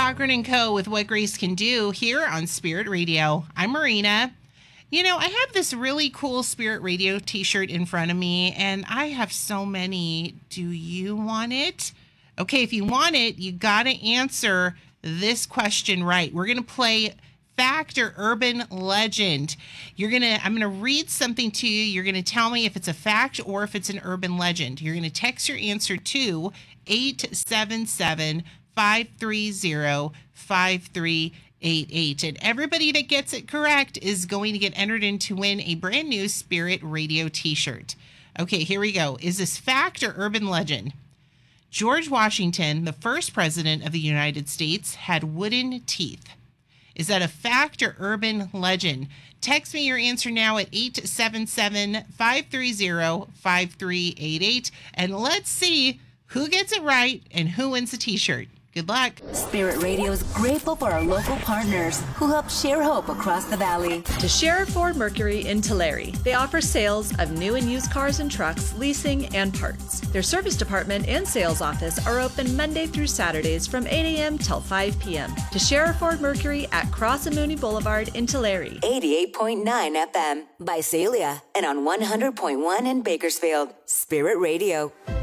Cochran & Co. with What Grace Can Do here on Spirit Radio. I'm Marina. You know, I have this really cool Spirit Radio t-shirt in front of me, and I have so many. Do you want it? Okay, if you want it, you got to answer this question right. We're going to play Fact or Urban Legend. I'm going to read something to you. You're going to tell me if it's a fact or if it's an urban legend. You're going to text your answer to 877-530-5388. And everybody that gets it correct is going to get entered in to win a brand new Spirit Radio t-shirt. Okay, here we go. Is this fact or urban legend? George Washington, the first president of the United States, had wooden teeth. Is that a fact or urban legend? Text me your answer now at 877-530-5388. And let's see who gets it right and who wins the t-shirt. Good luck. Spirit Radio is grateful for our local partners who help share hope across the valley. To Sheriff Ford Mercury in Tulare. They offer sales of new and used cars and trucks, leasing, and parts. Their service department and sales office are open Monday through Saturdays from 8 a.m. till 5 p.m. To Sheriff Ford Mercury at Cross and Mooney Boulevard in Tulare. 88.9 FM by Celia and on 100.1 in Bakersfield. Spirit Radio.